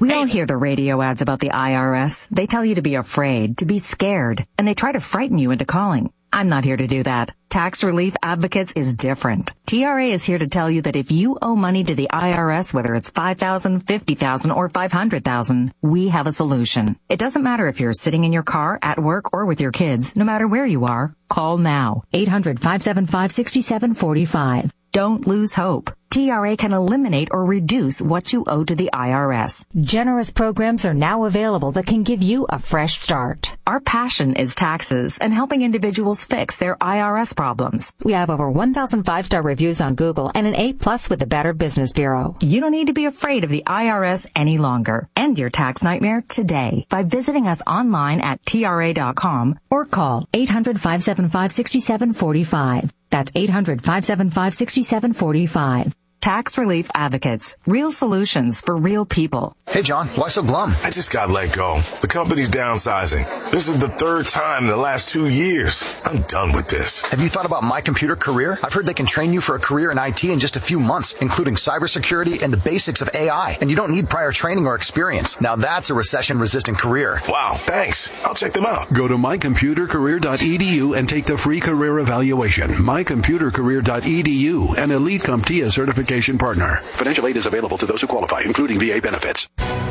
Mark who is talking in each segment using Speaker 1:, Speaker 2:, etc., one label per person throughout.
Speaker 1: We all hear the radio ads about the IRS. They tell you to be afraid, to be scared, and they try to frighten you into calling. I'm not here to do that. Tax Relief Advocates is different. TRA is here to tell you that if you owe money to the IRS, whether it's $5,000, $50,000, or $500,000, we have a solution. It doesn't matter if you're sitting in your car, at work, or with your kids. No matter where you are, call now. 800-575-6745. Don't lose hope. TRA can eliminate or reduce what you owe to the IRS.
Speaker 2: Generous programs are now available that can give you a fresh start.
Speaker 1: Our passion is taxes and helping individuals fix their IRS problems.
Speaker 2: We have over 1,000 5-star reviews on Google and an A+ with the Better Business Bureau.
Speaker 1: You don't need to be afraid of the IRS any longer. End your tax nightmare today by visiting us online at TRA.com or call 800-575-6745. That's 800-575-6745. Tax Relief Advocates. Real solutions for real people.
Speaker 3: Hey, John, why so glum?
Speaker 4: I just got let go. The company's downsizing. This is the third time in the last 2 years. I'm done with this.
Speaker 3: Have you thought about My Computer Career? I've heard they can train you for a career in IT in just a few months, including cybersecurity and the basics of AI. And you don't need prior training or experience. Now that's a recession-resistant career.
Speaker 4: Wow, thanks. I'll check them out.
Speaker 5: Go to mycomputercareer.edu and take the free career evaluation. mycomputercareer.edu, an Elite CompTIA certification partner. Financial aid is available to those who qualify, including VA benefits.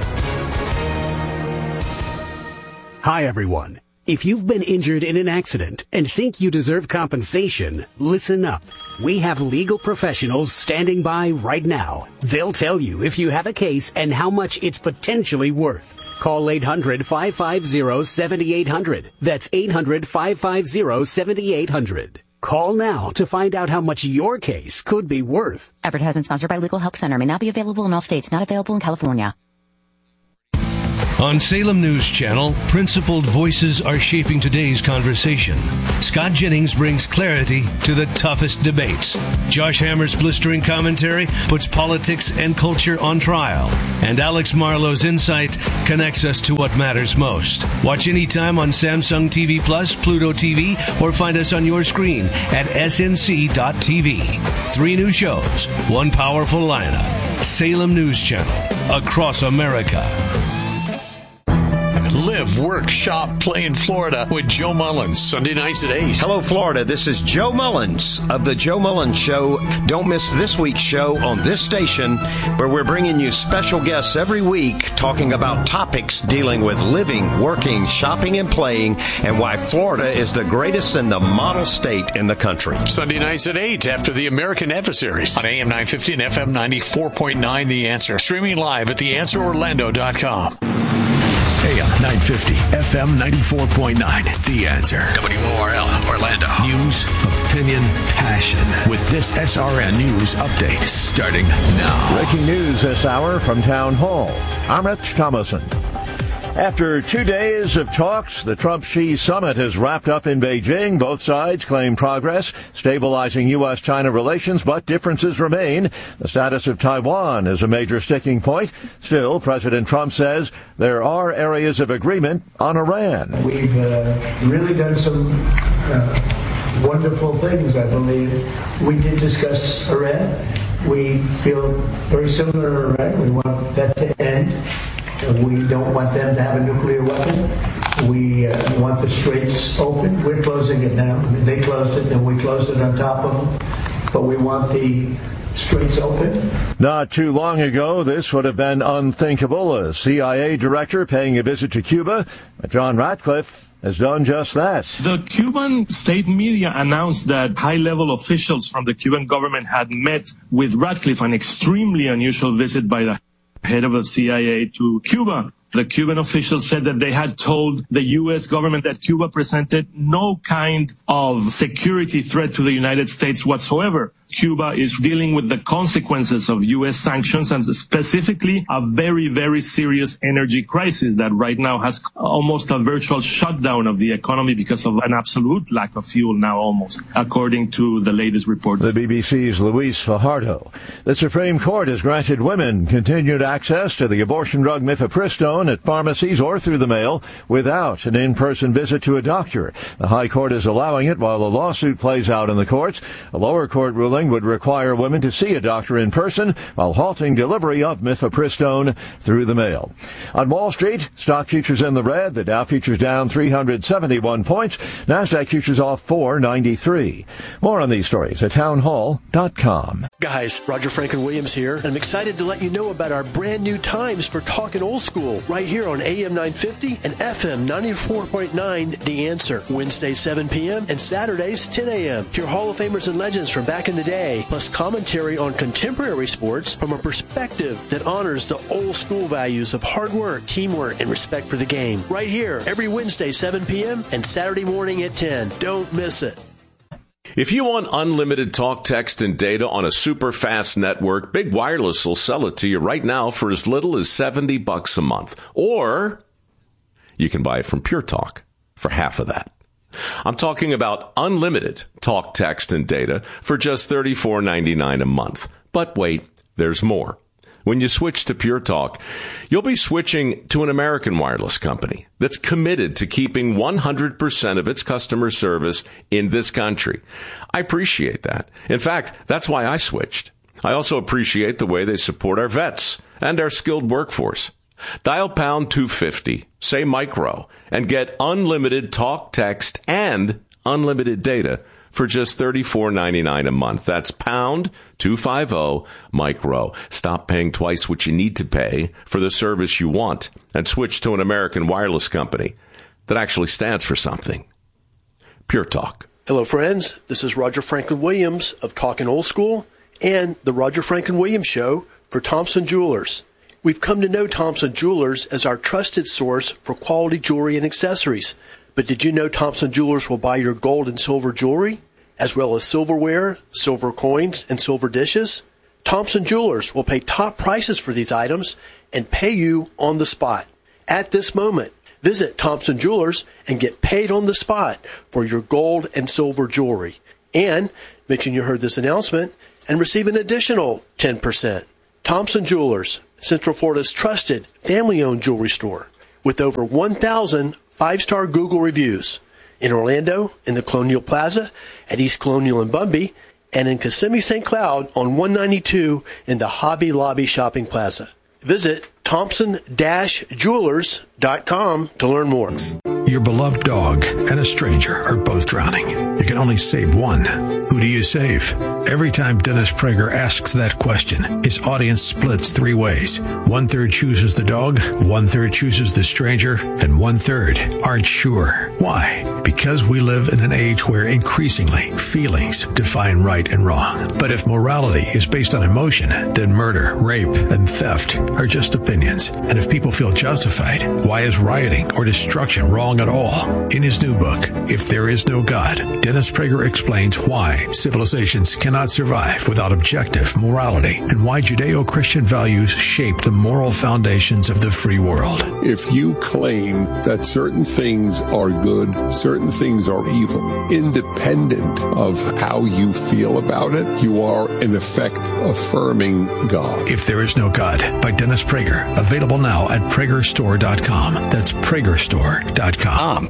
Speaker 6: Hi, everyone. If you've been injured in an accident and think you deserve compensation, listen up. We have legal professionals standing by right now. They'll tell you if you have a case and how much it's potentially worth. Call 800-550-7800. That's 800-550-7800. Call now to find out how much your case could be worth.
Speaker 7: Advertisement sponsored by Legal Help Center. May not be available in all states. Not available in California.
Speaker 8: On Salem News Channel, principled voices are shaping today's conversation. Scott Jennings brings clarity to the toughest debates. Josh Hammer's blistering commentary puts politics and culture on trial. And Alex Marlowe's insight connects us to what matters most. Watch anytime on Samsung TV Plus, Pluto TV, or find us on your screen at snc.tv. 3 new shows, 1 powerful lineup. Salem News Channel, across America.
Speaker 9: Live, work, shop, play in Florida with Joe Mullins, Sunday nights at 8.
Speaker 10: Hello, Florida. This is Joe Mullins of The Joe Mullins Show. Don't miss this week's show on this station, where we're bringing you special guests every week talking about topics dealing with living, working, shopping, and playing, and why Florida is the greatest and the model state in the country.
Speaker 9: Sunday nights at 8 after the American Adversaries on AM 950 and FM 94.9 The Answer. Streaming live at theanswerorlando.com.
Speaker 5: AM 950, FM 94.9. The Answer. WORL, Orlando. News, opinion, passion. With this SRN News update starting now.
Speaker 11: Breaking news this hour from Town Hall. I'm Rich Thomason. After 2 days of talks, the Trump-Xi summit has wrapped up in Beijing. Both sides claim progress, stabilizing U.S.-China relations, but differences remain. The status of Taiwan is a major sticking point. Still, President Trump says there are areas of agreement on Iran.
Speaker 12: We've really done some wonderful things, I believe. We did discuss Iran. We feel very similar to Iran. We want that to end. We don't want them to have a nuclear weapon. We want the straits open. We're closing it now. I mean, they closed it, and we closed it on top of them. But we want the straits open.
Speaker 11: Not too long ago, this would have been unthinkable. A CIA director paying a visit to Cuba. But John Ratcliffe has done just that.
Speaker 13: The Cuban state media announced that high-level officials from the Cuban government had met with Ratcliffe, an extremely unusual visit by the head of the CIA to Cuba. The Cuban officials said that they had told the U.S. government that Cuba presented no kind of security threat to the United States whatsoever. Cuba is dealing with the consequences of U.S. sanctions and specifically a very, very serious energy crisis that right now has almost a virtual shutdown of the economy because of an absolute lack of fuel now almost, according to the latest reports.
Speaker 11: The BBC's Luis Fajardo. The Supreme Court has granted women continued access to the abortion drug mifepristone at pharmacies or through the mail without an in-person visit to a doctor. The High Court is allowing it while a lawsuit plays out in the courts. A lower court ruling ruling would require women to see a doctor in person while halting delivery of mifepristone through the mail. On Wall Street, stock futures in the red. The Dow futures down 371 points. NASDAQ futures off 493. More on these stories at townhall.com.
Speaker 14: Guys, Roger Franklin Williams here, and I'm excited to let you know about our brand new times for Talkin' Old School right here on AM 950 and FM 94.9 The Answer. Wednesdays 7 p.m. and Saturdays 10 a.m. Hear Hall of Famers and legends from back in the day, plus commentary on contemporary sports from a perspective that honors the old school values of hard work, teamwork, and respect for the game. Right here, every Wednesday 7 p.m. and Saturday morning at 10. Don't miss it.
Speaker 15: If you want unlimited talk, text, and data on a super fast network, Big Wireless will sell it to you right now for as little as $70 a month. Or you can buy it from Pure Talk for half of that. I'm talking about unlimited talk, text, and data for just $34.99 a month. But wait, there's more. When you switch to Pure Talk, you'll be switching to an American wireless company that's committed to keeping 100% of its customer service in this country. I appreciate that. In fact, that's why I switched. I also appreciate the way they support our vets and our skilled workforce. Dial pound 250, say micro, and get unlimited talk, text, and unlimited data for just $34.99 a month. That's pound 250 micro. Stop paying twice what you need to pay for the service you want and switch to an American wireless company that actually stands for something. Pure Talk.
Speaker 14: Hello, friends. This is Roger Franklin Williams of Talkin' Old School and the Roger Franklin Williams Show for Thompson Jewelers. We've come to know Thompson Jewelers as our trusted source for quality jewelry and accessories. But did you know Thompson Jewelers will buy your gold and silver jewelry, as well as silverware, silver coins, and silver dishes? Thompson Jewelers will pay top prices for these items and pay you on the spot. At this moment, visit Thompson Jewelers and get paid on the spot for your gold and silver jewelry. And mention you heard this announcement and receive an additional 10%. Thompson Jewelers, Central Florida's trusted family-owned jewelry store with over 1,000 5-star Google reviews in Orlando, in the Colonial Plaza, at East Colonial in Bumby, and in Kissimmee St. Cloud on 192 in the Hobby Lobby Shopping Plaza. Visit Thompson-Jewelers.com to learn more.
Speaker 5: Your beloved dog and a stranger are both drowning. You can only save one. Who do you save? Every time Dennis Prager asks that question, his audience splits three ways. 1/3 chooses the dog, 1/3 chooses the stranger, and 1/3 aren't sure. Why? Because we live in an age where increasingly feelings define right and wrong. But if morality is based on emotion, then murder, rape, and theft are just opinions. And if people feel justified, why is rioting or destruction wrong at all? In his new book, If There Is No God, Dennis Prager explains why civilizations cannot survive without objective morality and why Judeo-Christian values shape the moral foundations of the free world.
Speaker 16: If you claim that certain things are good, certain things are evil, independent of how you feel about it, you are in effect affirming God.
Speaker 5: If There Is No God by Dennis Prager. Available now at PragerStore.com. That's PragerStore.com.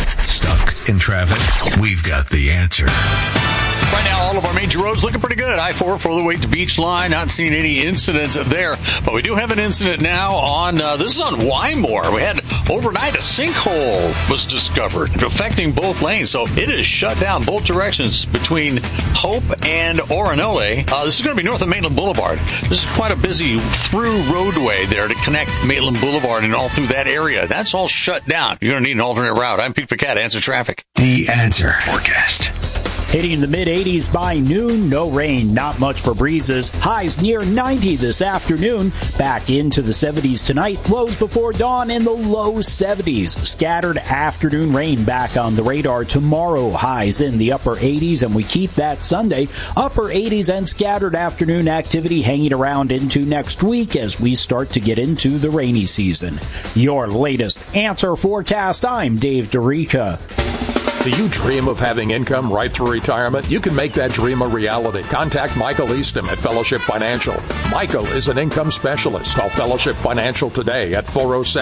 Speaker 5: Stuck in traffic? We've got the answer.
Speaker 9: Right now, all of our major roads looking pretty good. I-4 for the way to Beach Line. Not seeing any incidents there. But we do have an incident now on, this is on Wymore. We had overnight a sinkhole was discovered affecting both lanes. So it is shut down both directions between Hope and Oronole. This is going to be north of Maitland Boulevard. This is quite a busy through roadway there to connect Maitland Boulevard and all through that area. That's all shut down. You're going to need an alternate route. I'm Pete Paquette, Answer Traffic.
Speaker 5: The Answer Forecast.
Speaker 17: Hitting the mid-80s by noon, no rain, not much for breezes. Highs near 90 this afternoon, back into the 70s tonight. Lows before dawn in the low 70s. Scattered afternoon rain back on the radar tomorrow. Highs in the upper 80s, and we keep that Sunday. Upper 80s and scattered afternoon activity hanging around into next week as we start to get into the rainy season. Your latest Answer Forecast, I'm Dave DeRica.
Speaker 18: Do you dream of having income right through retirement? You can make that dream a reality. Contact Michael Easton at Fellowship Financial. Michael is an income specialist. Call Fellowship Financial today at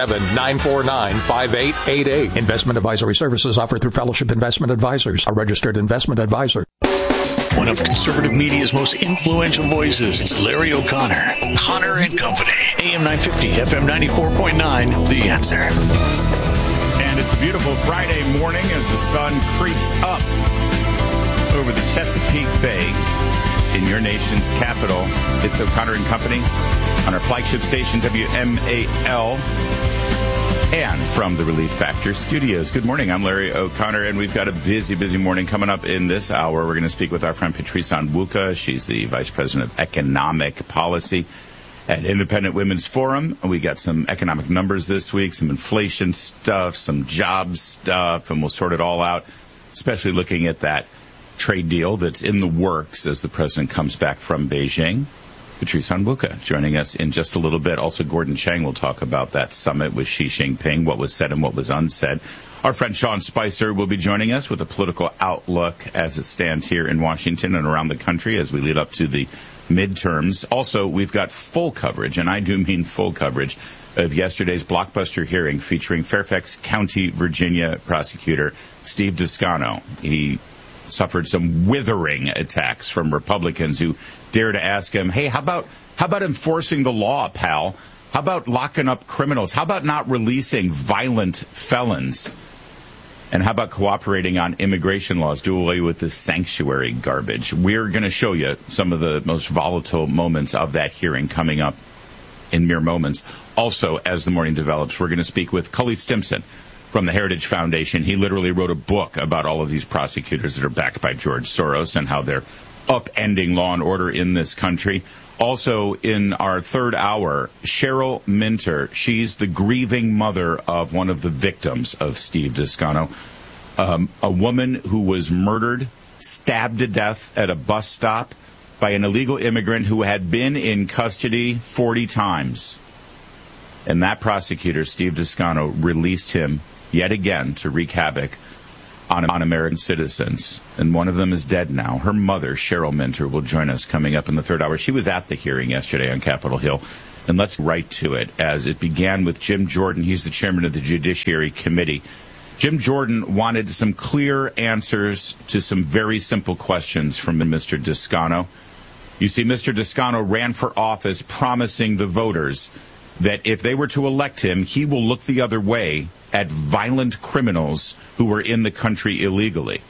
Speaker 18: 407-949-5888. Investment advisory services offered through Fellowship Investment Advisors, a registered investment advisor.
Speaker 9: one of conservative media's most influential voices. It's Larry O'Connor. Connor and Company. AM 950, FM 94.9, The Answer.
Speaker 19: And it's a beautiful Friday morning as the sun creeps up over the Chesapeake Bay in your nation's capital. It's O'Connor and Company on our flagship station, WMAL, and from the Relief Factor Studios. Good morning. I'm Larry O'Connor, and we've got a busy morning coming up in this hour. We're going to speak with our friend Patrice Onwuka. She's the Vice President of Economic Policy at Independent Women's Forum. We got some economic numbers this week, some inflation stuff, some jobs stuff, and we'll sort it all out, especially looking at that trade deal that's in the works as the president comes back from Beijing. Patrice Onwuka joining us in just a little bit. Also, Gordon Chang will talk about that summit with Xi Jinping, what was said and what was unsaid. Our friend Sean Spicer will be joining us with a political outlook as it stands here in Washington and around the country as we lead up to the midterms. Also, we've got full coverage, and I do mean full coverage, of yesterday's blockbuster hearing featuring Fairfax County, Virginia prosecutor Steve Descano. He suffered some withering attacks from Republicans who dare to ask him, hey, how about enforcing the law, pal? How about locking up criminals? How about not releasing violent felons? And how about cooperating on immigration laws? Do away with this sanctuary garbage. We're going to show you some of the most volatile moments of that hearing coming up in mere moments. Also, as the morning develops, we're going to speak with Cully Stimson from the Heritage Foundation. He literally wrote a book about all of these prosecutors that are backed by George Soros and how they're upending law and order in this country. Also, in our third hour, Cheryl Minter. She's the grieving mother of one of the victims of Steve Descano, a woman who was murdered, stabbed to death at a bus stop by an illegal immigrant who had been in custody 40 times. And that prosecutor, Steve Descano, released him yet again to wreak havoc on American citizens. And one of them is dead now. Her mother, Cheryl Minter, will join us coming up in the third hour. She was at the hearing yesterday on Capitol Hill. And let's right to it, as it began with Jim Jordan. He's the chairman of the Judiciary Committee. Jim Jordan wanted some clear answers to some very simple questions from Mr. Descano. You see, Mr. Descano ran for office promising the voters that if they were to elect him, he will look the other way at violent criminals who were in the country illegally.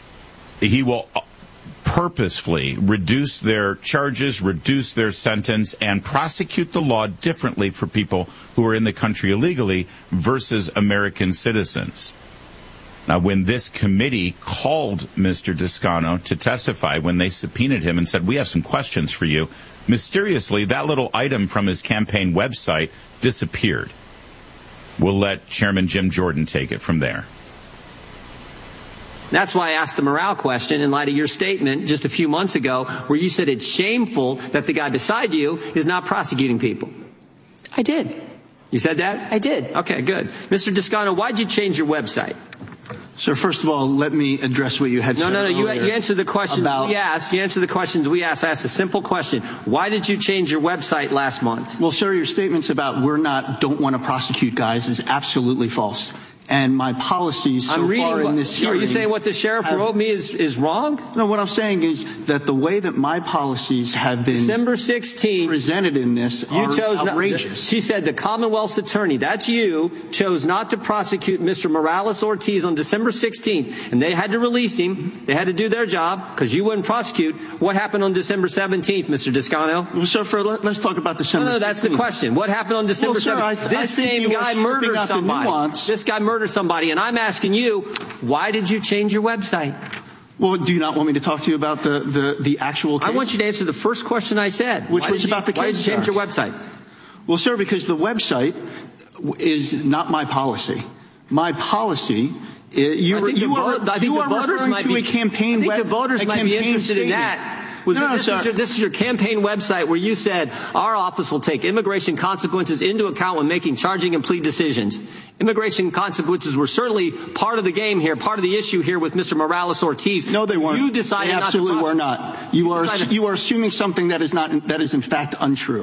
Speaker 19: He will purposefully reduce their charges, reduce their sentence, and prosecute the law differently for people who are in the country illegally versus American citizens. Now, when this committee called Mr. Descano to testify, when they subpoenaed him and said, we have some questions for you, mysteriously, that little item from his campaign website disappeared. We'll let Chairman Jim Jordan take it from there.
Speaker 20: That's why I asked the morale question in light of your statement just a few months ago where you said it's shameful that the guy beside you is not prosecuting people.
Speaker 21: I did.
Speaker 20: You said that?
Speaker 21: I did.
Speaker 20: Okay, good. Mr. Descano, why'd you change your website?
Speaker 22: Sir, first of all, let me address what you had said earlier.
Speaker 20: You answered the questions we asked. You answered the questions we asked. I asked a simple question. Why did you change your website last month?
Speaker 22: Well, sir, your statements about don't want to prosecute guys is absolutely false. And my policies so far in this hearing...
Speaker 20: Are you saying what the sheriff wrote me is wrong?
Speaker 22: No, what I'm saying is that the way that my policies have been
Speaker 20: December 16th,
Speaker 22: presented in this are outrageous.
Speaker 20: She said the Commonwealth's attorney, that's you, chose not to prosecute Mr. Morales-Ortiz on December 16th, and they had to release him. They had to do their job because you wouldn't prosecute. What happened on December 17th, Mr. Descano?
Speaker 22: Well, sir, let's talk about December 16th.
Speaker 20: No, that's the question. What happened on December 17th? This same guy murdered somebody. This guy murdered somebody, and I'm asking you, why did you change your website?
Speaker 22: Well, do you not want me to talk to you about the actual case?
Speaker 20: I want you to answer the first question I said.
Speaker 22: Which was about the case,
Speaker 20: Why did you change your website?
Speaker 22: Well, sir, because the website is not my policy. My policy... You are referring to a campaign website.
Speaker 20: I think the voters might be interested in that. This is your campaign website where you said our office will take immigration consequences into account when making charging and plea decisions. Immigration consequences were certainly part of the game here, part of the issue here with Mr. Morales-Ortiz.
Speaker 22: No, they weren't.
Speaker 20: You decided
Speaker 22: they absolutely were not. You are assuming something that is in fact untrue.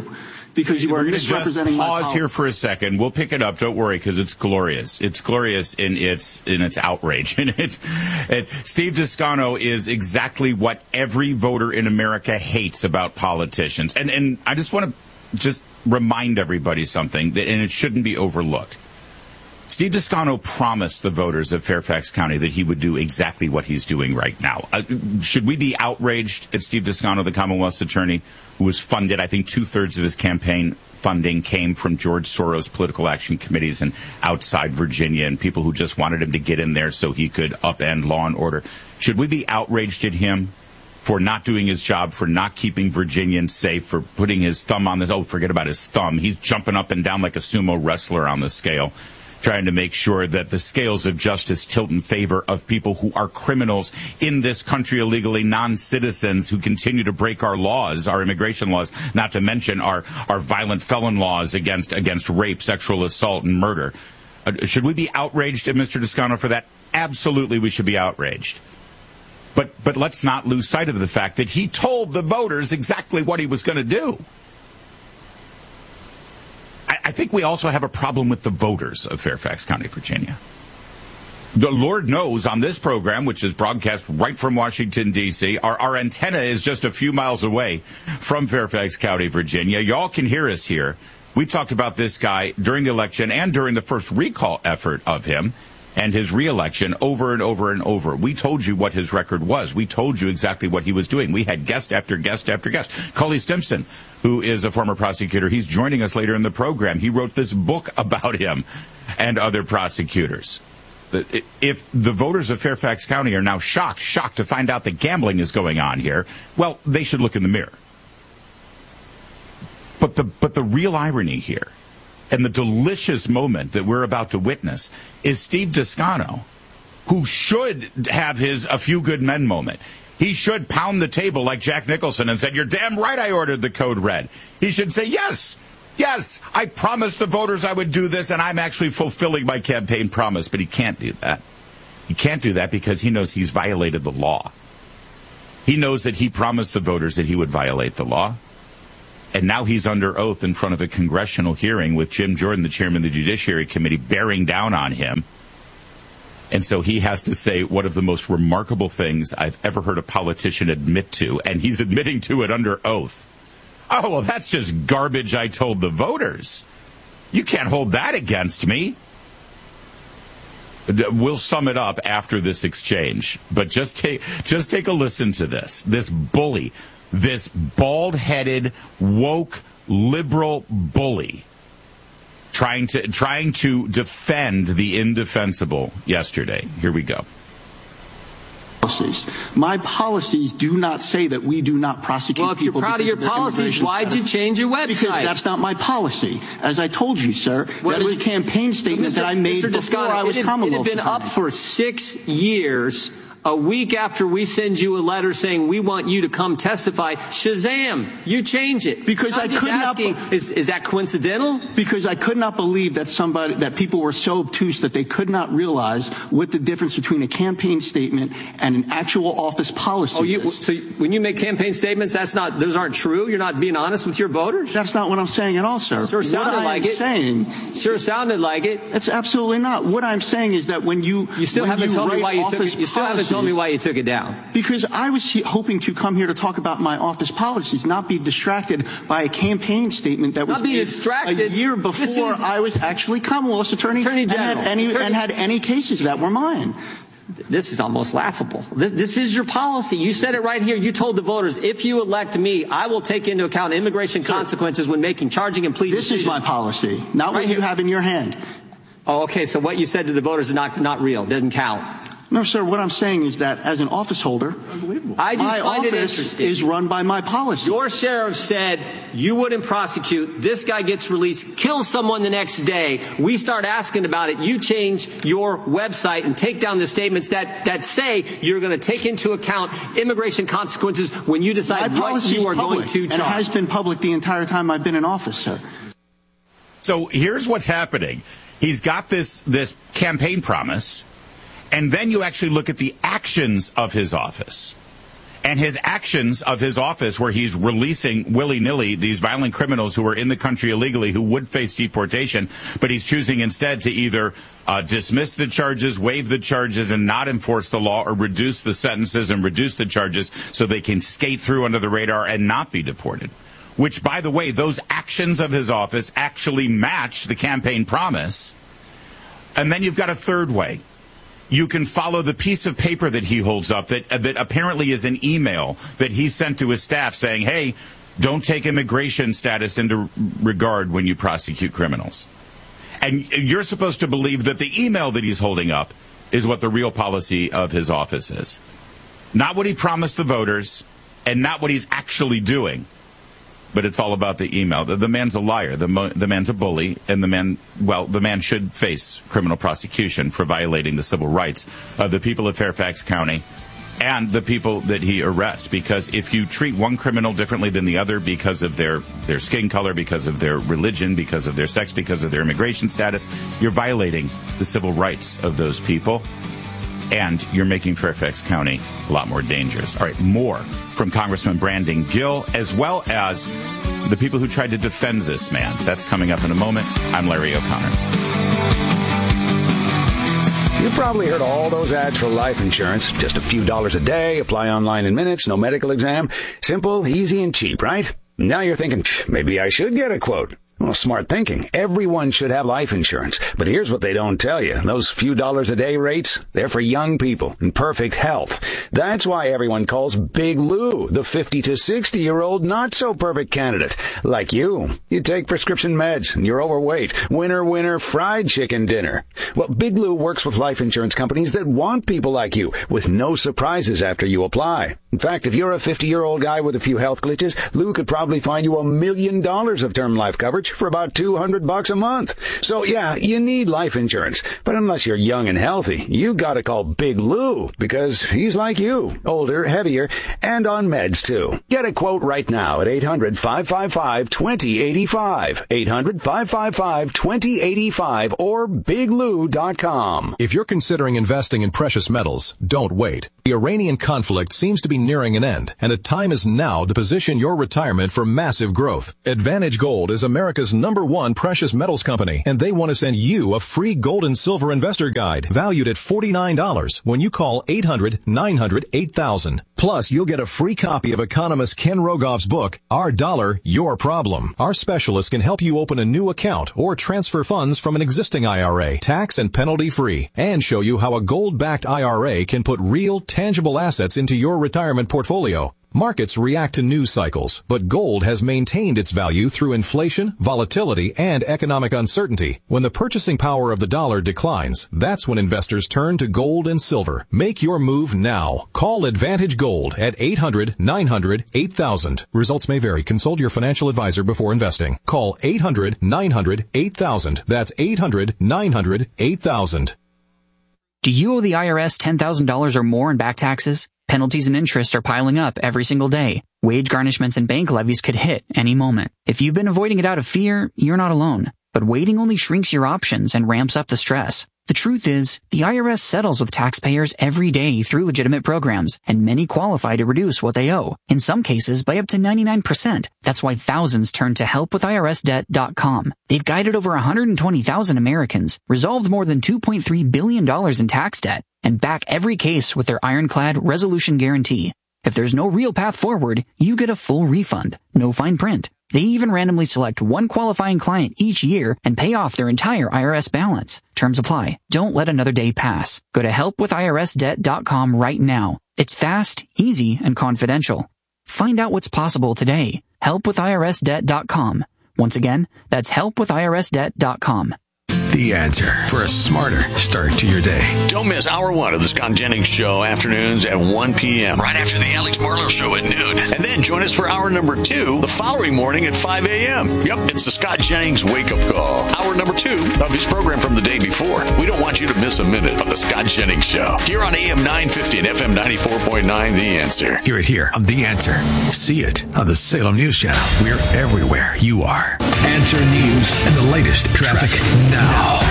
Speaker 22: because you are misrepresenting my policy.
Speaker 19: Pause here for a second. We'll pick it up. Don't worry, because it's glorious. It's glorious in its outrage. And Steve Descano is exactly what every voter in America hates about politicians. And I just want to just remind everybody something, and it shouldn't be overlooked. Steve Descano promised the voters of Fairfax County that he would do exactly what he's doing right now. Should we be outraged at Steve Descano, the Commonwealth's attorney, who was funded, I think 2/3 of his campaign funding came from George Soros political action committees and outside Virginia and people who just wanted him to get in there so he could upend law and order. Should we be outraged at him for not doing his job, for not keeping Virginians safe, for putting his thumb on this? Oh, forget about his thumb. He's jumping up and down like a sumo wrestler on the scale, trying to make sure that the scales of justice tilt in favor of people who are criminals in this country illegally, non-citizens who continue to break our laws, our immigration laws, not to mention our violent felon laws against rape, sexual assault, and murder. Should we be outraged at Mr. Descano for that? Absolutely, we should be outraged. But let's not lose sight of the fact that he told the voters exactly what he was going to do. I think we also have a problem with the voters of Fairfax County, Virginia. The Lord knows on this program, which is broadcast right from Washington, D.C., our antenna is just a few miles away from Fairfax County, Virginia. Y'all can hear us here. We talked about this guy during the election and during the first recall effort of him and his reelection over and over and over. We told you what his record was. We told you exactly what he was doing. We had guest after guest after guest. Cully Stimson, who is a former prosecutor, he's joining us later in the program. He wrote this book about him and other prosecutors. If the voters of Fairfax County are now shocked to find out that gambling is going on here, well, they should look in the mirror. But the real irony here, and the delicious moment that we're about to witness, is Steve Descano, who should have his a few good men moment. He should pound the table like Jack Nicholson and said, "You're damn right I ordered the code red." He should say, yes, I promised the voters I would do this, and I'm actually fulfilling my campaign promise. But he can't do that. He can't do that because he knows he's violated the law. He knows that he promised the voters that he would violate the law. And now he's under oath in front of a congressional hearing with Jim Jordan, the chairman of the Judiciary Committee, bearing down on him. And so he has to say one of the most remarkable things I've ever heard a politician admit to, and he's admitting to it under oath. Oh, well, that's just garbage I told the voters. You can't hold that against me. We'll sum it up after this exchange. But just take a listen to this. This bully, this bald-headed, woke, liberal bully trying to defend the indefensible yesterday. Here we go.
Speaker 22: My policies do not say that we do not prosecute people.
Speaker 20: Well, if you're proud of your policies, why'd you change your website?
Speaker 22: Because that's not my policy. As I told you, sir, that is a campaign statement that I made before I was Commonwealth
Speaker 20: It had been up for 6 years. A week after we send you a letter saying we want you to come testify, shazam, you change it.
Speaker 22: Because I could not.
Speaker 20: Is that coincidental?
Speaker 22: Because I could not believe that people were so obtuse that they could not realize what the difference between a campaign statement and an actual office policy is.
Speaker 20: So when you make campaign statements, those aren't true? You're not being honest with your voters?
Speaker 22: That's not what I'm saying at all, sir.
Speaker 20: Sure sounded like it. Sure sounded like it.
Speaker 22: It's absolutely not. What I'm saying is that when you
Speaker 20: still haven't told me why you took it. You still haven't told me why you took it down.
Speaker 22: Because I was hoping to come here to talk about my office policies, not be distracted by a campaign statement that was a year before I was actually Commonwealth's attorney General and had any cases that were mine.
Speaker 20: This is almost laughable. This is your policy. You said it right here. You told the voters, if you elect me, I will take into account immigration consequences when making charging and plea decisions.
Speaker 22: This is my policy, not what you have in your hand.
Speaker 20: Oh, okay. So what you said to the voters is not real. Doesn't count.
Speaker 22: No, sir, what I'm saying is that as an office holder,
Speaker 20: my
Speaker 22: office is run by my policy.
Speaker 20: Your sheriff said you wouldn't prosecute. This guy gets released, kills someone the next day. We start asking about it. You change your website and take down the statements that say you're going to take into account immigration consequences when you decide what you are going to charge.
Speaker 22: And it has been public the entire time I've been in office, sir.
Speaker 19: So here's what's happening. He's got this campaign promise. And then you actually look at the actions of his office. And his actions of his office, where he's releasing willy-nilly these violent criminals who are in the country illegally who would face deportation, but he's choosing instead to either dismiss the charges, waive the charges, and not enforce the law, or reduce the sentences and reduce the charges so they can skate through under the radar and not be deported. Which, by the way, those actions of his office actually match the campaign promise. And then you've got a third way. You can follow the piece of paper that he holds up that apparently is an email that he sent to his staff saying, hey, don't take immigration status into regard when you prosecute criminals. And you're supposed to believe that the email that he's holding up is what the real policy of his office is. Not what he promised the voters and not what he's actually doing. But it's all about the email. The man's a liar. The man's a bully, and the man should face criminal prosecution for violating the civil rights of the people of Fairfax County and the people that he arrests. Because if you treat one criminal differently than the other because of their skin color, because of their religion, because of their sex, because of their immigration status, you're violating the civil rights of those people. And you're making Fairfax County a lot more dangerous. All right, more from Congressman Brandon Gill, as well as the people who tried to defend this man. That's coming up in a moment. I'm Larry O'Connor.
Speaker 2: You've probably heard all those ads for life insurance. Just a few dollars a day, apply online in minutes, no medical exam. Simple, easy, and cheap, right? Now you're thinking, maybe I should get a quote. Well, smart thinking. Everyone should have life insurance. But here's what they don't tell you. Those few dollars a day rates, they're for young people in perfect health. That's why everyone calls Big Lou the 50 to 60-year-old not-so-perfect candidate. Like you. You take prescription meds and you're overweight. Winner, winner, fried chicken dinner. Well, Big Lou works with life insurance companies that want people like you with no surprises after you apply. In fact, if you're a 50-year-old guy with a few health glitches, Lou could probably find you $1 million of term life coverage for about $200 a month. So yeah, you need life insurance. But unless you're young and healthy, you gotta call Big Lou, because he's like you, older, heavier, and on meds too. Get a quote right now at 800-555-2085. 800-555-2085 or biglou.com.
Speaker 21: If you're considering investing in precious metals, don't wait. The Iranian conflict seems to be nearing an end, and the time is now to position your retirement for massive growth. Advantage Gold is America's #1 precious metals company, and they want to send you a free gold and silver investor guide valued at $49 when you call 800-900-8000. Plus, you'll get a free copy of economist Ken Rogoff's book, Our Dollar, Your Problem. Our specialists can help you open a new account or transfer funds from an existing IRA, tax and penalty free, and show you how a gold-backed IRA can put real, tangible assets into your retirement portfolio. Markets react to news cycles, but gold has maintained its value through inflation, volatility, and economic uncertainty. When the purchasing power of the dollar declines, that's when investors turn to gold and silver. Make your move now. Call Advantage Gold at 800-900-8000. Results may vary. Consult your financial advisor before investing. Call 800-900-8000. That's 800-900-8000.
Speaker 23: Do you owe the IRS $10,000 or more in back taxes? Penalties and interest are piling up every single day. Wage garnishments and bank levies could hit any moment. If you've been avoiding it out of fear, you're not alone. But waiting only shrinks your options and ramps up the stress. The truth is, the IRS settles with taxpayers every day through legitimate programs, and many qualify to reduce what they owe, in some cases by up to 99%. That's why thousands turn to helpwithirsdebt.com. They've guided over 120,000 Americans, resolved more than $2.3 billion in tax debt, and back every case with their ironclad resolution guarantee. If there's no real path forward, you get a full refund, no fine print. They even randomly select one qualifying client each year and pay off their entire IRS balance. Terms apply. Don't let another day pass. Go to helpwithirsdebt.com right now. It's fast, easy, and confidential. Find out what's possible today. Helpwithirsdebt.com. Once again, that's helpwithirsdebt.com.
Speaker 5: The answer for a smarter start to your day.
Speaker 9: Don't miss hour one of the Scott Jennings Show, afternoons at 1 p.m. right after the Alex Marlowe Show at noon. And then join us for hour number 2 the following morning at 5 a.m. Yep, it's the Scott Jennings Wake Up Call. Hour number 2 of his program from the day before. We don't want you to miss a minute of the Scott Jennings Show. Here on AM 950 and FM 94.9, The Answer.
Speaker 5: Hear it here on The Answer. See it on the Salem News Channel. We're everywhere you are. Answer News and the latest traffic now.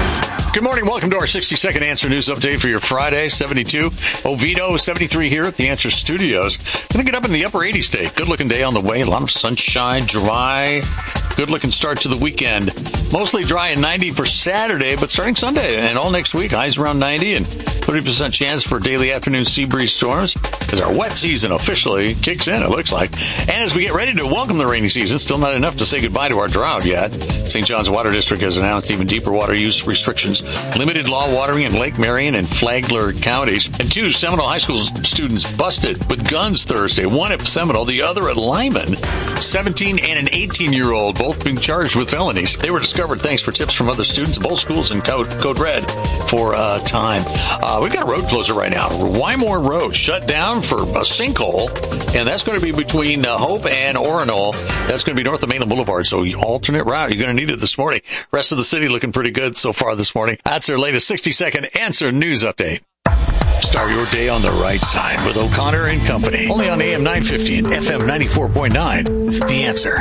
Speaker 9: Good morning. Welcome to our 60-second Answer News Update for your Friday, 72. Oviedo, 73 here at the Answer Studios. Going to get up in the upper 80s today. Good-looking day on the way. A lot of sunshine, dry. Good-looking start to the weekend. Mostly dry and 90 for Saturday, but starting Sunday and all next week, highs around 90 and 30% chance for daily afternoon sea breeze storms as our wet season officially kicks in, it looks like. And as we get ready to welcome the rainy season, still not enough to say goodbye to our drought yet. St. John's Water District has announced even deeper water use restrictions, limited law watering in Lake Marion and Flagler counties. And 2 Seminole High School students busted with guns Thursday, one at Seminole, the other at Lyman. 17 and an 18-year-old, both being charged with felonies. They were discovered thanks for tips from other students. Both schools in Code Red for time. We've got a road closer right now. Wymore Road shut down for a sinkhole, and that's going to be between Hope and Orono. That's going to be north of Mainland Boulevard, so alternate route. You're going to need it this morning. Rest of the city looking pretty good so far this morning. That's our latest 60-second Answer News Update. Start your day on the right side with O'Connor and Company. Only on AM 950 and FM 94.9. The Answer.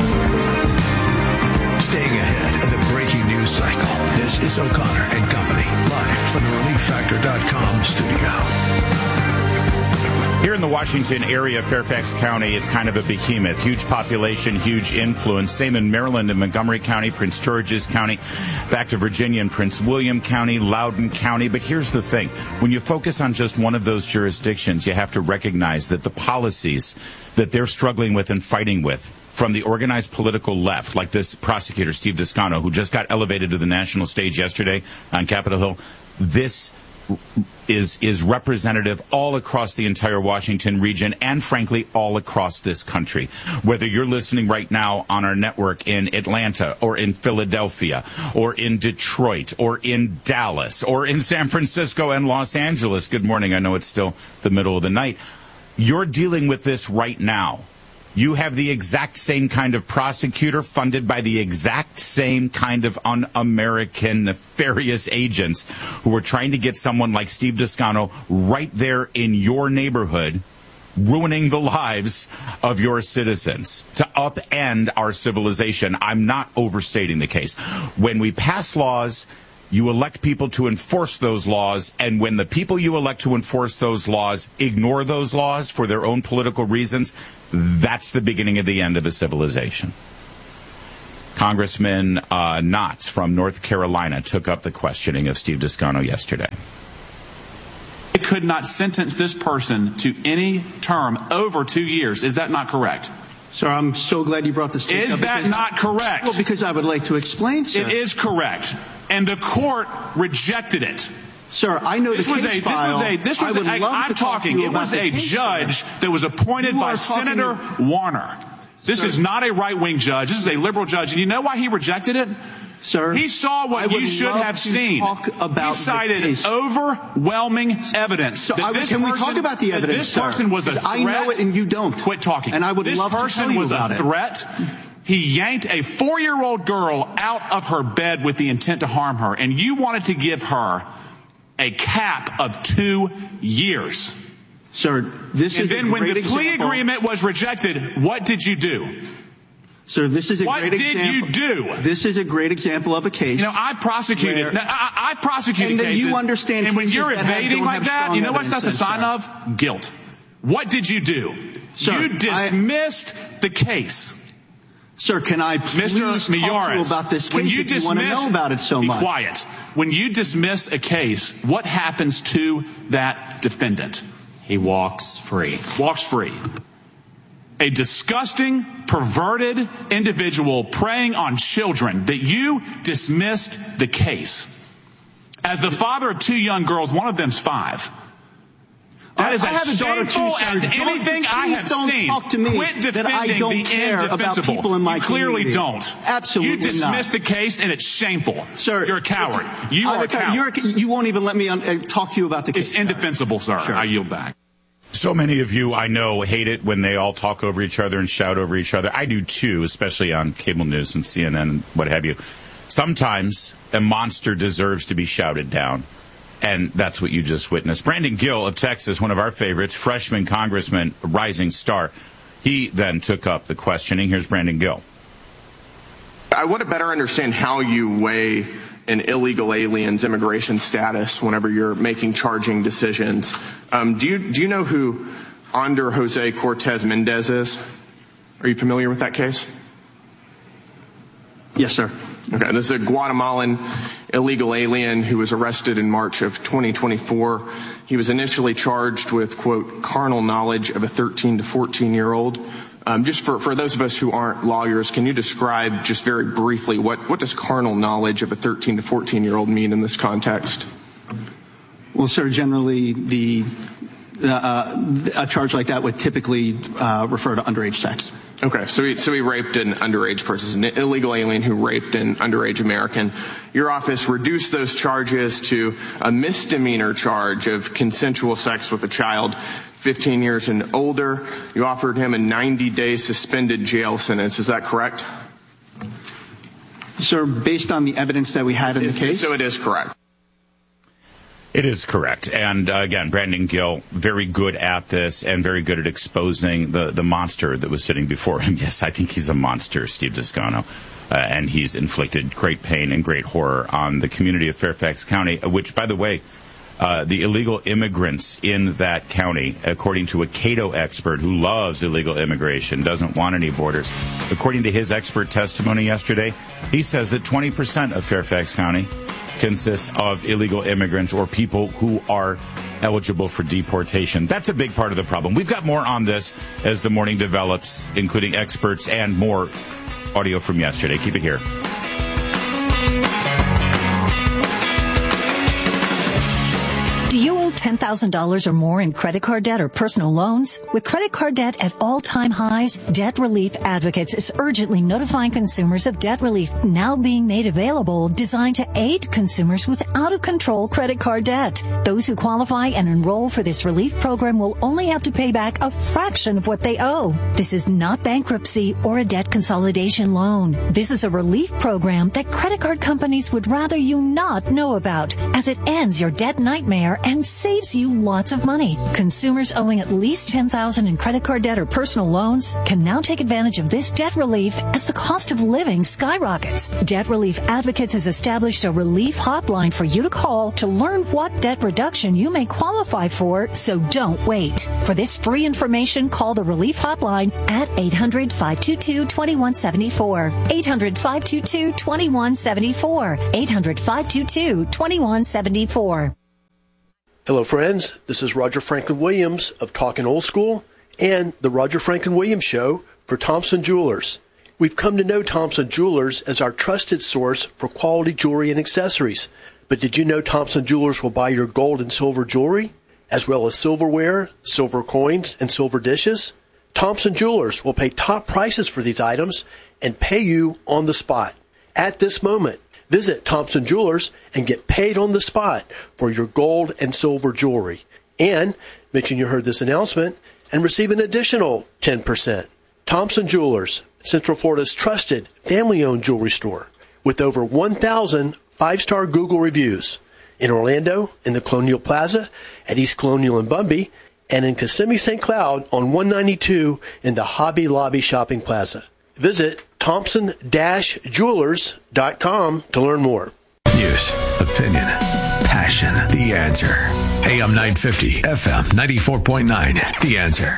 Speaker 5: Staying ahead of the breaking news cycle. This is O'Connor and Company, live from the ReliefFactor.com studio.
Speaker 19: Here in the Washington area, Fairfax County, it's kind of a behemoth. Huge population, huge influence. Same in Maryland and Montgomery County, Prince George's County, back to Virginia and Prince William County, Loudoun County. But here's the thing. When you focus on just one of those jurisdictions, you have to recognize that the policies that they're struggling with and fighting with from the organized political left, like this prosecutor, Steve Descano, who just got elevated to the national stage yesterday on Capitol Hill, this is representative all across the entire Washington region and, frankly, all across this country. Whether you're listening right now on our network in Atlanta or in Philadelphia or in Detroit or in Dallas or in San Francisco and Los Angeles, good morning, I know it's still the middle of the night, you're dealing with this right now. You have the exact same kind of prosecutor funded by the exact same kind of un-American nefarious agents who are trying to get someone like Steve Descano right there in your neighborhood, ruining the lives of your citizens to upend our civilization. I'm not overstating the case. When we pass laws, you elect people to enforce those laws, and when the people you elect to enforce those laws ignore those laws for their own political reasons, that's the beginning of the end of a civilization. Congressman Knotts from North Carolina took up the questioning of Steve Descano yesterday.
Speaker 1: They could not sentence this person to any term over 2 years. Is that not correct?
Speaker 22: Sir, I'm so glad you brought this to
Speaker 1: Is that not correct?
Speaker 22: Well, because I would like to explain, sir.
Speaker 1: It is correct. And the court rejected it.
Speaker 22: Sir, I know this was a
Speaker 1: judge that was appointed by Senator Warner. This is not a right-wing judge. This is a liberal judge. And you know why he rejected it?
Speaker 22: Sir,
Speaker 1: he saw what you should have seen. He cited overwhelming evidence.
Speaker 22: So can we talk about the evidence,
Speaker 1: this person was a threat.
Speaker 22: I know it and you don't.
Speaker 1: Quit talking.
Speaker 22: And I would love to tell you about it.
Speaker 1: This person was a threat. He yanked a 4-year-old girl out of her bed with the intent to harm her. And you wanted to give her a cap of 2 years.
Speaker 22: Sir, this is a great example.
Speaker 1: And then when the plea agreement was rejected, what did you do?
Speaker 22: Sir, this is a great example.
Speaker 1: What did you do?
Speaker 22: This is a great example of a case.
Speaker 1: You know, I've prosecuted cases.
Speaker 22: And you understand.
Speaker 1: And when you're evading like that, you know what that's a sign of? Guilt. What did you do?
Speaker 22: Sir,
Speaker 1: you dismissed the case.
Speaker 22: Sir, can I please talk to you about this case if you want to know about it so much?
Speaker 1: Be quiet. When you dismiss a case, what happens to that defendant?
Speaker 3: He walks free.
Speaker 1: Walks free. A disgusting, perverted individual preying on children that you dismissed the case. As the father of 2 young girls, one of them's 5. That is as shameful as anything I have seen.
Speaker 22: Talk to me
Speaker 1: Quit defending
Speaker 22: that I don't
Speaker 1: the
Speaker 22: care
Speaker 1: indefensible.
Speaker 22: About people in my
Speaker 1: you clearly
Speaker 22: community.
Speaker 1: don't.
Speaker 22: Absolutely
Speaker 1: You dismissed the case, and it's shameful.
Speaker 22: Sir,
Speaker 1: you're a coward. You are a coward.
Speaker 22: You won't even let me talk to you about the case.
Speaker 1: It's indefensible, sir.
Speaker 22: Sure.
Speaker 1: I yield back.
Speaker 19: So many of you, I know, hate it when they all talk over each other and shout over each other. I do too, especially on cable news and CNN and what have you. Sometimes a monster deserves to be shouted down. And that's what you just witnessed. Brandon Gill of Texas, one of our favorites, freshman congressman, rising star. He then took up the questioning. Here's Brandon Gill.
Speaker 4: I want to better understand how you weigh an illegal alien's immigration status whenever you're making charging decisions. Do you know who Ander Jose Cortez Mendez is? Are you familiar with that case?
Speaker 22: Yes, sir.
Speaker 4: Okay, this is a Guatemalan illegal alien who was arrested in March of 2024. He was initially charged with, quote, carnal knowledge of a 13 to 14-year-old. Just for those of us who aren't lawyers, can you describe just very briefly what does carnal knowledge of a 13 to 14-year-old mean in this context?
Speaker 22: Well, sir, generally a charge like that would typically refer to underage sex.
Speaker 4: Okay, so he raped an underage person, an illegal alien who raped an underage American. Your office reduced those charges to a misdemeanor charge of consensual sex with a child 15 years and older. You offered him a 90-day suspended jail sentence. Is that correct?
Speaker 22: Sir, based on the evidence that we had in the case?
Speaker 4: So it is correct.
Speaker 19: It is correct. And again, Brandon Gill, very good at this and very good at exposing the monster that was sitting before him. Yes, I think he's a monster, Steve Descano. And he's inflicted great pain and great horror on the community of Fairfax County, which, by the way, the illegal immigrants in that county, according to a Cato expert who loves illegal immigration, doesn't want any borders. According to his expert testimony yesterday, he says that 20% of Fairfax County consists of illegal immigrants or people who are eligible for deportation. That's a big part of the problem. We've got more on this as the morning develops, including experts and more audio from yesterday. Keep it here.
Speaker 6: Do you owe $10,000 or more in credit card debt or personal loans? With credit card debt at all-time highs, Debt Relief Advocates is urgently notifying consumers of debt relief now being made available, designed to aid consumers with out-of-control credit card debt. Those who qualify and enroll for this relief program will only have to pay back a fraction of what they owe. This is not bankruptcy or a debt consolidation loan. This is a relief program that credit card companies would rather you not know about, as it ends your debt nightmare and saves you lots of money. Consumers owing at least $10,000 in credit card debt or personal loans can now take advantage of this debt relief as the cost of living skyrockets. Debt Relief Advocates has established a relief hotline for you to call to learn what debt reduction you may qualify for, so don't wait. For this free information, call the relief hotline at 800-522-2174. 800-522-2174. 800-522-2174.
Speaker 14: Hello, friends. This is Roger Franklin Williams of Talking Old School and the Roger Franklin Williams Show for Thompson Jewelers. We've come to know Thompson Jewelers as our trusted source for quality jewelry and accessories. But did you know Thompson Jewelers will buy your gold and silver jewelry, as well as silverware, silver coins, and silver dishes? Thompson Jewelers will pay top prices for these items and pay you on the spot. At this moment, visit Thompson Jewelers and get paid on the spot for your gold and silver jewelry. And mention you heard this announcement and receive an additional 10%. Thompson Jewelers, Central Florida's trusted family-owned jewelry store with over 1,000 5-star Google reviews. In Orlando, in the Colonial Plaza, at East Colonial and Bumby, and in Kissimmee St. Cloud on 192 in the Hobby Lobby Shopping Plaza. Visit Thompson-Jewelers.com to learn more.
Speaker 5: News, opinion, passion. The Answer. AM 950, FM 94.9. The Answer.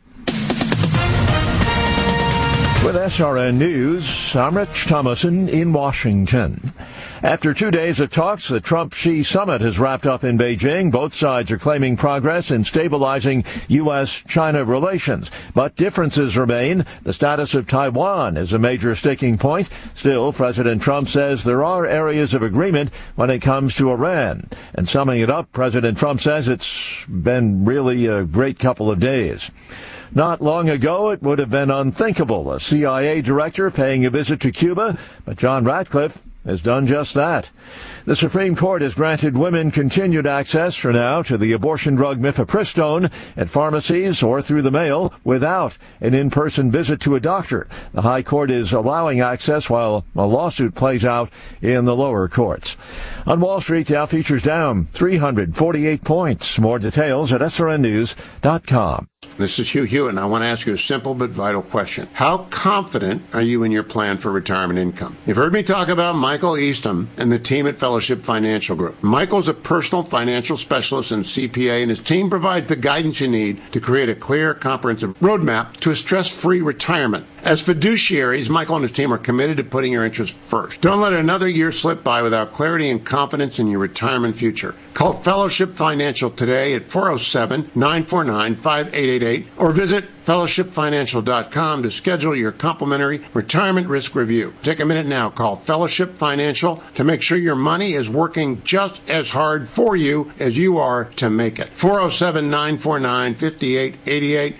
Speaker 11: With SRN News, I'm Rich Thomason in Washington. After 2 days of talks, the Trump-Xi summit has wrapped up in Beijing. Both sides are claiming progress in stabilizing U.S.-China relations. But differences remain. The status of Taiwan is a major sticking point. Still, President Trump says there are areas of agreement when it comes to Iran. And summing it up, President Trump says it's been really a great couple of days. Not long ago, it would have been unthinkable, a CIA director paying a visit to Cuba, but John Ratcliffe has done just that. The Supreme Court has granted women continued access for now to the abortion drug mifepristone at pharmacies or through the mail without an in-person visit to a doctor. The High Court is allowing access while a lawsuit plays out in the lower courts. On Wall Street, the Dow futures down 348 points. More details at srnnews.com.
Speaker 7: This is Hugh Hewitt, and I want to ask you a simple but vital question. How confident are you in your plan for retirement income? You've heard me talk about Michael Eastham and the team at Fellowship Financial Group. Michael's a personal financial specialist and CPA, and his team provides the guidance you need to create a clear, comprehensive roadmap to a stress-free retirement. As fiduciaries, Michael and his team are committed to putting your interests first. Don't let another year slip by without clarity and confidence in your retirement future. Call Fellowship Financial today at 407-949-5888 or visit fellowshipfinancial.com to schedule your complimentary retirement risk review. Take a minute now. Call Fellowship Financial to make sure your money is working just as hard for you as you are to make it. 407-949-5888,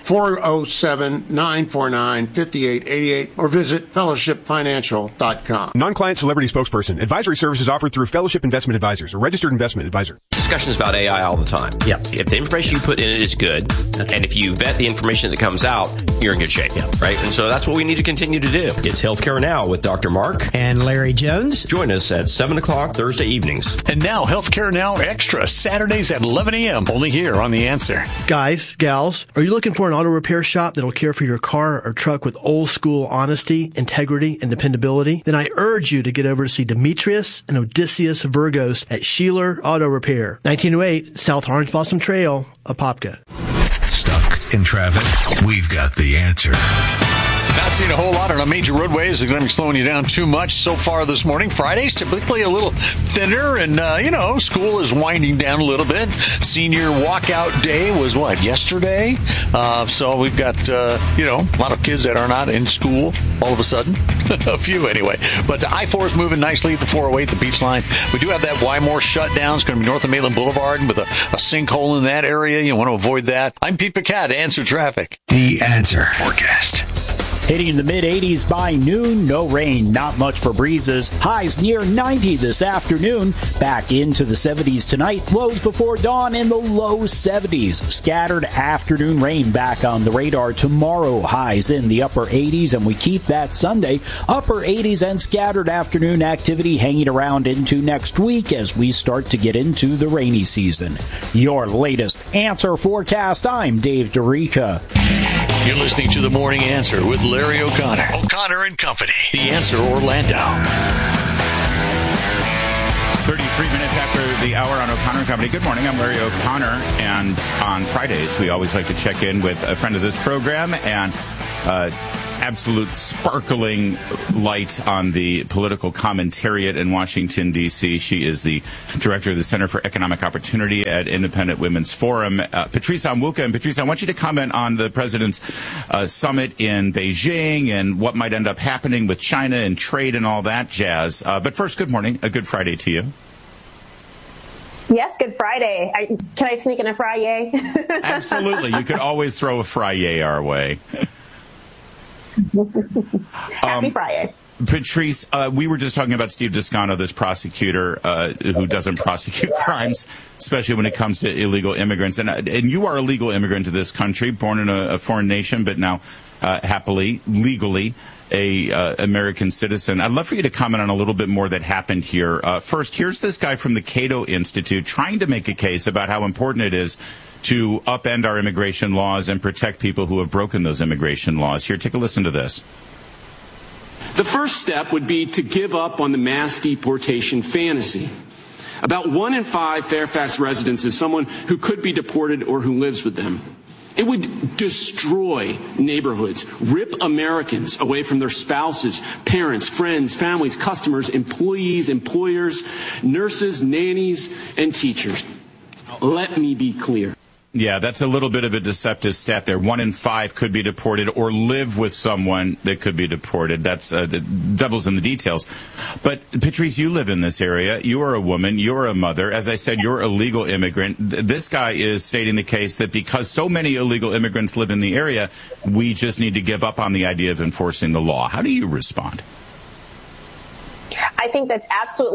Speaker 7: 407-949-5888, or visit fellowshipfinancial.com.
Speaker 8: Non-client celebrity spokesperson. Advisory services offered through Fellowship Investment Advisors, a registered investment advisor.
Speaker 10: Discussions about AI all the time. Yeah. If the information you put in it is good, and if you vet the information that comes out, you're in good shape. Yeah. Right? And so that's what we need to continue to do. It's Healthcare Now with Dr. Mark
Speaker 24: and Larry Jones.
Speaker 10: Join us at 7 o'clock Thursday evenings.
Speaker 9: And now Healthcare Now Extra, Saturdays at 11 a.m. Only here on The Answer.
Speaker 14: Guys, gals, are you looking for an auto repair shop that'll care for your car or truck with old school honesty, integrity, and dependability? Then I urge you to get over to see Demetrius and Odysseus Virgos at Sheeler Auto Repair, 1908 South Orange Blossom Trail, Apopka.
Speaker 5: Stuck in traffic? We've got the answer.
Speaker 9: Not seeing a whole lot on major roadways. They're going to be slowing you down too much so far this morning. Friday's typically a little thinner, and, school is winding down a little bit. Senior walkout day was, yesterday? So we've got, a lot of kids that are not in school all of a sudden. A few anyway. But the I-4 is moving nicely, the 408, the beach line. We do have that Wymore shutdown. It's going to be north of Maitland Boulevard with a sinkhole in that area. You want to avoid that. I'm Pete Pacat, Answer Traffic.
Speaker 5: The Answer Forecast.
Speaker 17: Hitting the mid-80s by noon, no rain, not much for breezes. Highs near 90 this afternoon. Back into the 70s tonight. Lows before dawn in the low 70s. Scattered afternoon rain back on the radar tomorrow. Highs in the upper 80s, and we keep that Sunday. Upper 80s and scattered afternoon activity hanging around into next week as we start to get into the rainy season. Your latest Answer Forecast. I'm Dave Dorica.
Speaker 9: You're listening to The Morning Answer with Larry O'Connor. O'Connor and Company. The Answer Orlando.
Speaker 19: 33 minutes after the hour on O'Connor and Company. Good morning. I'm Larry O'Connor. And on Fridays, we always like to check in with a friend of this program and absolute sparkling light on the political commentariat in Washington, D.C. She is the director of the Center for Economic Opportunity at Independent Women's Forum. Patrice Onwuka. And Patrice, I want you to comment on the president's summit in Beijing and what might end up happening with China and trade and all that jazz. But first, good morning. A good Friday to you.
Speaker 25: Yes, good Friday. Can I sneak in a Friday?
Speaker 19: Absolutely. You could always throw a Friday our way.
Speaker 25: Happy Friday.
Speaker 19: Patrice, we were just talking about Steve Descano, this prosecutor who doesn't prosecute crimes, especially when it comes to illegal immigrants. And you are a legal immigrant to this country, born in a foreign nation, but now happily, legally, a American citizen. I'd love for you to comment on a little bit more that happened here. First, here's this guy from the Cato Institute trying to make a case about how important it is to upend our immigration laws and protect people who have broken those immigration laws. Here, take a listen to this.
Speaker 26: The first step would be to give up on the mass deportation fantasy. About 1 in 5 Fairfax residents is someone who could be deported or who lives with them. It would destroy neighborhoods, rip Americans away from their spouses, parents, friends, families, customers, employees, employers, nurses, nannies, and teachers. Let me be clear.
Speaker 19: Yeah, that's a little bit of a deceptive stat there. 1 in 5 could be deported or live with someone that could be deported. That's the devil's in the details. But, Patrice, you live in this area. You are a woman. You're a mother. As I said, you're a legal immigrant. This guy is stating the case that because so many illegal immigrants live in the area, we just need to give up on the idea of enforcing the law. How do you respond?
Speaker 25: I think that's absolutely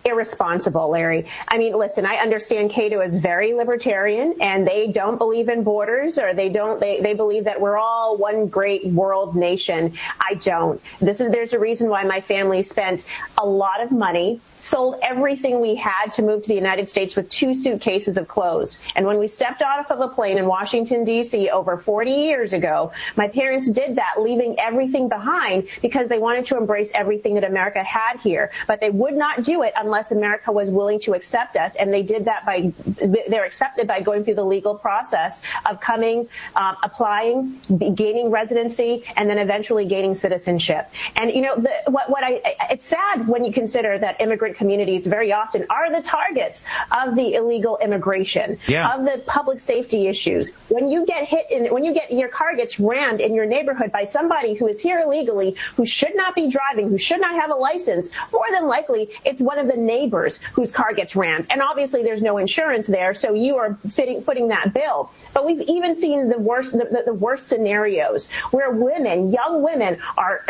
Speaker 25: irresponsible, Larry. I mean, listen, I understand Cato is very libertarian and they don't believe in borders, or they believe that we're all one great world nation. I don't. There's a reason why my family spent a lot of money, sold everything we had to move to the United States with 2 suitcases of clothes. And when we stepped off of a plane in Washington, D.C. over 40 years ago, my parents did that, leaving everything behind because they wanted to embrace everything that America had here. But they would not do it unless America was willing to accept us. And they did that they're accepted by going through the legal process of coming, applying, gaining residency, and then eventually gaining citizenship. And, you know, it's sad when you consider that immigrant communities very often are the targets of the illegal immigration, of the public safety issues. When you get your car gets rammed in your neighborhood by somebody who is here illegally, who should not be driving, who should not have a license, more than likely it's one of the neighbors whose car gets rammed. And obviously there's no insurance there, so you are footing that bill. But we've even seen the worst scenarios where young women are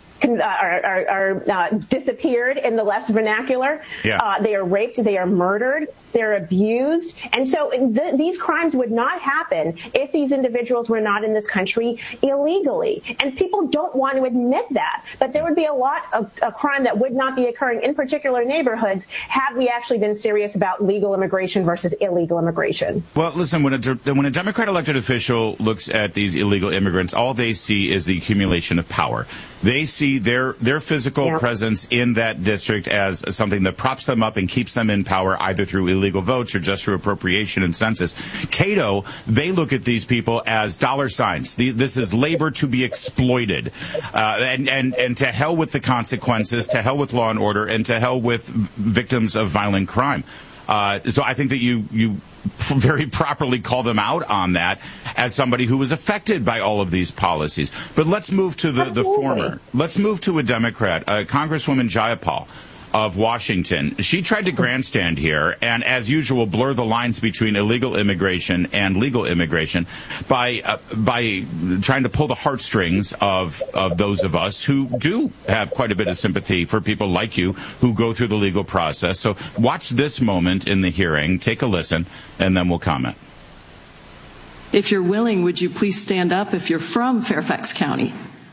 Speaker 25: disappeared in the less vernacular. They are raped, they are murdered, they're abused. And so these crimes would not happen if these individuals were not in this country illegally. And people don't want to admit that. But there would be a lot of crime that would not be occurring in particular neighborhoods had we actually been serious about legal immigration versus illegal immigration.
Speaker 19: Well, listen, when a Democrat elected official looks at these illegal immigrants, all they see is the accumulation of power. They see their physical presence in that district as something that props them up and keeps them in power, either through illegal votes or just through appropriation and census. Cato, they look at these people as dollar signs. This is labor to be exploited. And to hell with the consequences, to hell with law and order, and to hell with victims of violent crime. So I think that you very properly call them out on that as somebody who was affected by all of these policies. But let's move to the former. Let's move to a Democrat, Congresswoman Jayapal of Washington. She tried to grandstand here and, as usual, blur the lines between illegal immigration and legal immigration by trying to pull the heartstrings of those of us who do have quite a bit of sympathy for people like you who go through the legal process. So watch this moment in the hearing, take a listen, and then we'll comment.
Speaker 12: If you're willing, would you please stand up if you're from Fairfax County?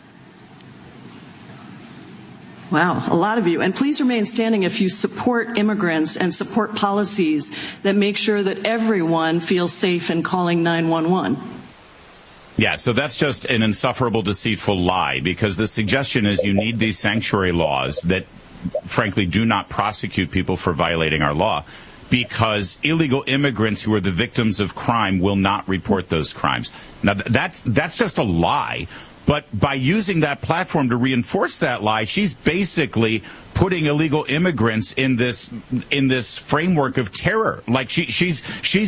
Speaker 12: Wow, a lot of you. And please remain standing if you support immigrants and support policies that make sure that everyone feels safe in calling 911.
Speaker 19: Yeah, so that's just an insufferable, deceitful lie, because the suggestion is you need these sanctuary laws that, frankly, do not prosecute people for violating our law, because illegal immigrants who are the victims of crime will not report those crimes. Now, that's just a lie. But by using that platform to reinforce that lie, she's basically putting illegal immigrants in this framework of terror. Like she's